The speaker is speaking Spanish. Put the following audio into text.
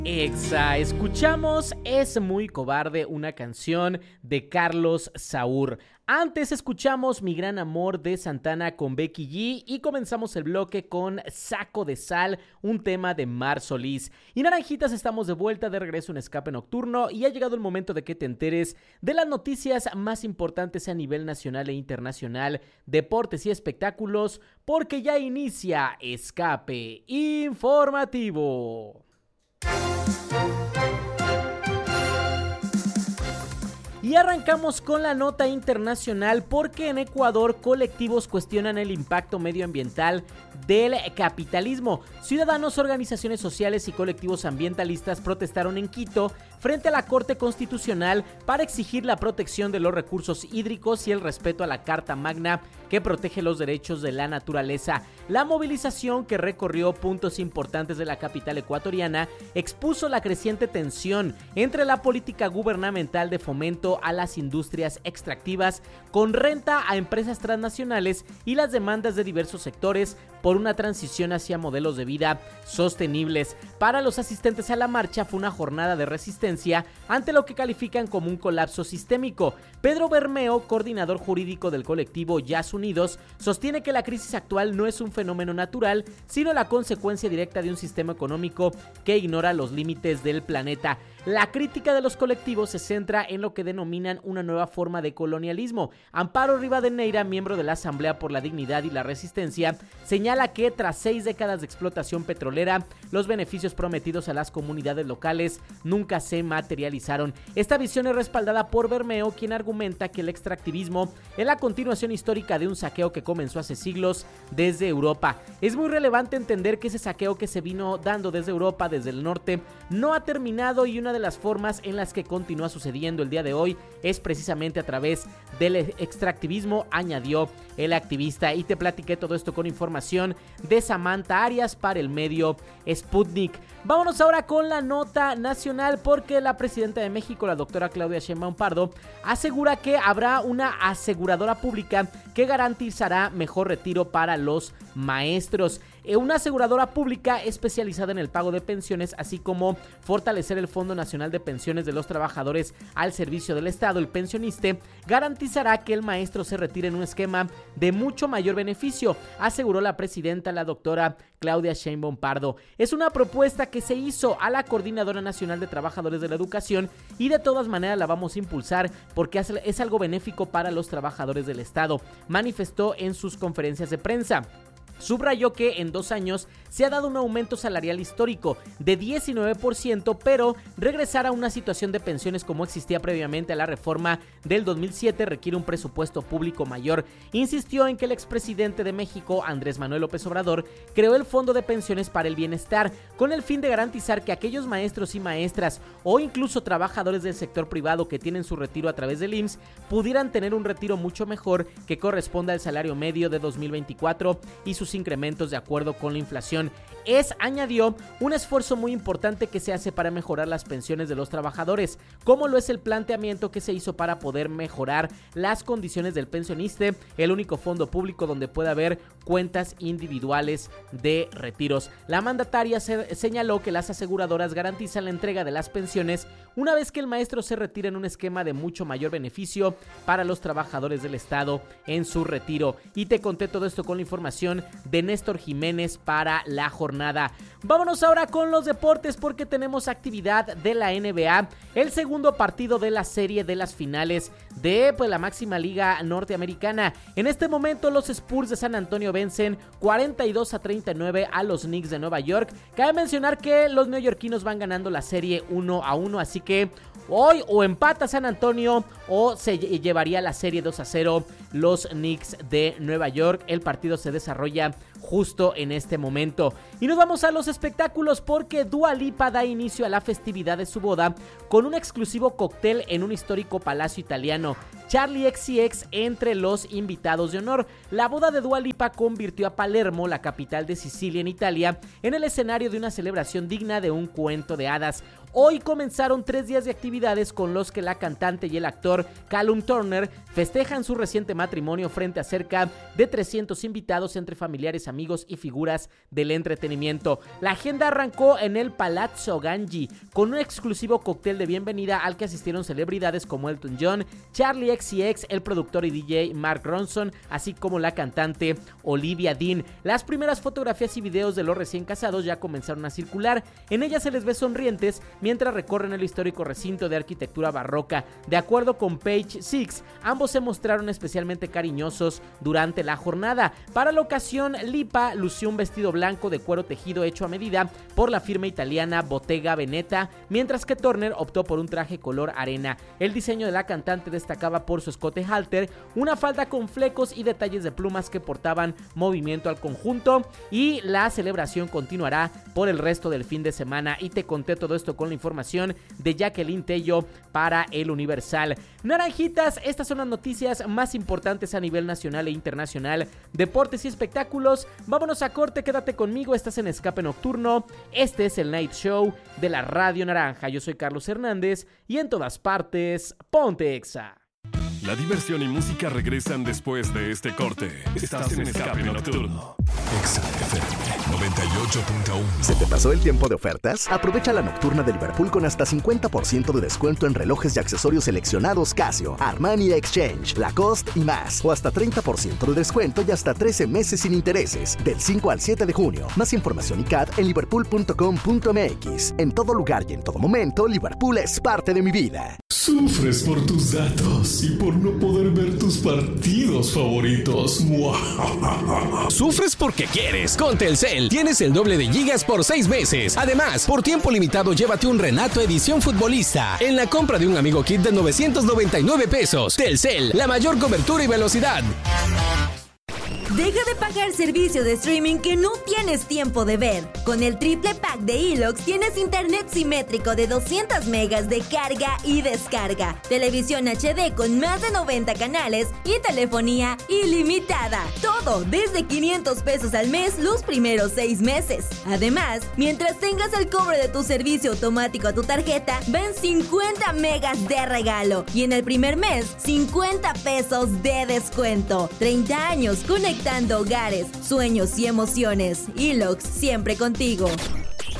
Exa, escuchamos Es muy cobarde, una canción de Carlos Saúl. Antes escuchamos Mi gran amor de Santana con Becky G y comenzamos el bloque con Saco de Sal, un tema de Mar Solís. Y Naranjitas, estamos de vuelta, de regreso en Escape Nocturno, y ha llegado el momento de que te enteres de las noticias más importantes a nivel nacional e internacional, deportes y espectáculos, porque ya inicia Escape Informativo. Y arrancamos con la nota internacional porque en Ecuador colectivos cuestionan el impacto medioambiental del capitalismo. Ciudadanos, organizaciones sociales y colectivos ambientalistas protestaron en Quito frente a la Corte Constitucional para exigir la protección de los recursos hídricos y el respeto a la Carta Magna que protege los derechos de la naturaleza. La movilización, que recorrió puntos importantes de la capital ecuatoriana, expuso la creciente tensión entre la política gubernamental de fomento a las industrias extractivas con renta a empresas transnacionales y las demandas de diversos sectores por una transición hacia modelos de vida sostenibles. Para los asistentes a la marcha fue una jornada de resistencia ante lo que califican como un colapso sistémico. Pedro Bermeo, coordinador jurídico del colectivo Jazz Unidos, sostiene que la crisis actual no es un fenómeno natural, sino la consecuencia directa de un sistema económico que ignora los límites del planeta. La crítica de los colectivos se centra en lo que denominan una nueva forma de colonialismo. Amparo Rivadeneira, miembro de la Asamblea por la Dignidad y la Resistencia, señala que tras 6 décadas de explotación petrolera, los beneficios prometidos a las comunidades locales nunca se materializaron. Esta visión es respaldada por Bermeo, quien argumenta que el extractivismo es la continuación histórica de un saqueo que comenzó hace siglos desde Europa. Es muy relevante entender que ese saqueo que se vino dando desde Europa, desde el norte, no ha terminado, y una de las formas en las que continúa sucediendo el día de hoy es precisamente a través del extractivismo, añadió el activista. Y te platiqué todo esto con información de Samantha Arias para el medio Sputnik. Vámonos ahora con la nota nacional porque la presidenta de México, la doctora Claudia Sheinbaum Pardo, asegura que habrá una aseguradora pública que garantizará mejor retiro para los maestros. Una aseguradora pública especializada en el pago de pensiones, así como fortalecer el Fondo Nacional de Pensiones de los Trabajadores al servicio del Estado, el Pensioniste, garantizará que el maestro se retire en un esquema de mucho mayor beneficio, aseguró la presidenta, la doctora Claudia Sheinbaum Pardo. Es una propuesta que se hizo a la Coordinadora Nacional de Trabajadores de la Educación y de todas maneras la vamos a impulsar porque es algo benéfico para los trabajadores del Estado, manifestó en sus conferencias de prensa. Subrayó que en 2 años se ha dado un aumento salarial histórico de 19%, pero regresar a una situación de pensiones como existía previamente a la reforma del 2007 requiere un presupuesto público mayor. Insistió en que el expresidente de México, Andrés Manuel López Obrador, creó el Fondo de Pensiones para el Bienestar con el fin de garantizar que aquellos maestros y maestras o incluso trabajadores del sector privado que tienen su retiro a través del IMSS pudieran tener un retiro mucho mejor que corresponda al salario medio de 2024 y sus incrementos de acuerdo con la inflación. Es, añadió, un esfuerzo muy importante que se hace para mejorar las pensiones de los trabajadores, como lo es el planteamiento que se hizo para poder mejorar las condiciones del pensionista, el único fondo público donde puede haber cuentas individuales de retiros. La mandataria señaló que las aseguradoras garantizan la entrega de las pensiones una vez que el maestro se retira en un esquema de mucho mayor beneficio para los trabajadores del Estado en su retiro. Y te conté todo esto con la información de Néstor Jiménez para la jornada. Vámonos ahora con los deportes porque tenemos actividad de la NBA, el segundo partido de la serie de las finales de la máxima liga norteamericana. En este momento los Spurs de San Antonio vencen 42-39 a los Knicks de Nueva York. Cabe mencionar que los neoyorquinos van ganando la serie 1-1, así que hoy o empata San Antonio o se llevaría la serie 2-0 los Knicks de Nueva York. El partido se desarrolla justo en este momento. Y nos vamos a los espectáculos porque Dua Lipa da inicio a la festividad de su boda con un exclusivo cóctel en un histórico palacio italiano. Charli XCX entre los invitados de honor. La boda de Dua Lipa convirtió a Palermo, la capital de Sicilia en Italia, en el escenario de una celebración digna de un cuento de hadas. Hoy comenzaron 3 días de actividades con los que la cantante y el actor Callum Turner festejan su reciente matrimonio frente a cerca de 300 invitados entre familiares, amigos y figuras del entretenimiento. La agenda arrancó en el Palazzo Ganji con un exclusivo cóctel de bienvenida al que asistieron celebridades como Elton John, Charlie XCX, el productor y DJ Mark Ronson, así como la cantante Olivia Dean. Las primeras fotografías y videos de los recién casados ya comenzaron a circular. En ellas se les ve sonrientes mientras recorren el histórico recinto de arquitectura barroca. De acuerdo con Page Six, ambos se mostraron especialmente cariñosos durante la jornada. Para la ocasión, Lipa lució un vestido blanco de cuero tejido hecho a medida por la firma italiana Bottega Veneta, mientras que Turner optó por un traje color arena. El diseño de la cantante destacaba por su escote halter, una falda con flecos y detalles de plumas que portaban movimiento al conjunto, y la celebración continuará por el resto del fin de semana. Y te conté todo esto con la información de Jacqueline Tello para El Universal. Naranjitas, estas son las noticias más importantes a nivel nacional e internacional, deportes y espectáculos. Vámonos a corte, quédate conmigo, estás en Escape Nocturno. Este es el Night Show de la Radio Naranja. Yo soy Carlos Hernández y en todas partes, ponte Exa. La diversión y música regresan después de este corte. Estás en Escape Nocturno. Exa FM 98.1. ¿Se te pasó el tiempo de ofertas? Aprovecha la nocturna de Liverpool con hasta 50% de descuento en relojes y accesorios seleccionados Casio, Armani Exchange, Lacoste y más. O hasta 30% de descuento y hasta 13 meses sin intereses. Del 5 al 7 de junio. Más información y CAT en liverpool.com.mx. En todo lugar y en todo momento, Liverpool es parte de mi vida. Sufres por tus datos y por no poder ver tus partidos favoritos. Sufres porque quieres. Con Telcel tienes el doble de gigas por 6 meses. Además, por tiempo limitado, llévate un Renato Edición Futbolista en la compra de un Amigo Kit de 999 pesos. Telcel, la mayor cobertura y velocidad. Deja de pagar servicio de streaming que no tienes tiempo de ver. Con el triple pack de Elox tienes internet simétrico de 200 megas de carga y descarga, televisión HD con más de 90 canales y telefonía ilimitada. Todo desde 500 pesos al mes los primeros 6 meses. Además, mientras tengas el cobro de tu servicio automático a tu tarjeta, ven 50 megas de regalo y en el primer mes 50 pesos de descuento. 30 años conectando hogares, sueños y emociones. Elox, siempre contigo.